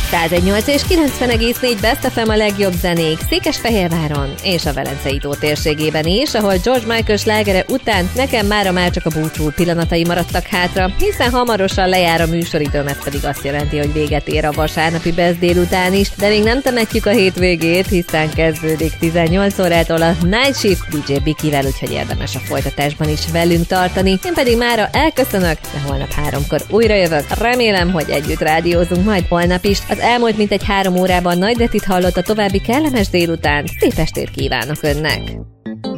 101.8 és 90,4 Best FM a legjobb zenék Székesfehérváron és a Velencei tó térségében is, ahol George Michael slágere után nekem mára már csak a búcsú pillanatai maradtak hátra, hiszen hamarosan lejár a műsoridőm, ez pedig azt jelenti, hogy véget ér a vasárnapi Best délután is, de még nem temetjük a hétvégét, hiszen kezdődik 18 órától a Night Shift DJ Bikivel, úgyhogy érdemes a folytatásban is velünk tartani. Én pedig mára elköszönök, de holnap 3-kor újra jövök. Remélem, hogy együtt rádiózunk majd holnap is. Az elmúlt mintegy 3 órában Nagy Detit hallott, a további kellemes délután. Szép estét kívánok önnek!